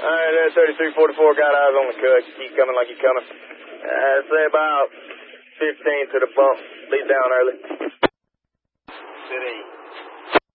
Alright, 3344, got eyes on the cut. Keep coming like you're coming. Say about 15 to the bump. Be down early. City.